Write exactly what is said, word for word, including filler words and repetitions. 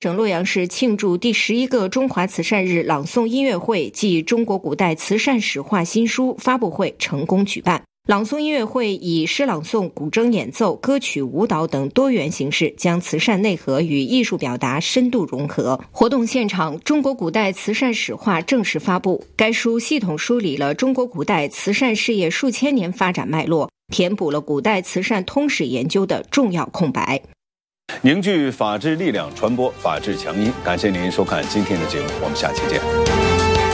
省洛阳市庆祝第十一个中华慈善日朗诵音乐会暨中国古代慈善史话新书发布会成功举办。朗诵音乐会以诗朗诵、古筝演奏、歌曲、舞蹈等多元形式，将慈善内核与艺术表达深度融合。活动现场，《中国古代慈善史话》正式发布。该书系统梳理了中国古代慈善事业数千年发展脉络，填补了古代慈善通史研究的重要空白。 凝聚法治力量，传播法治强音。感谢您收看今天的节目，我们下期见。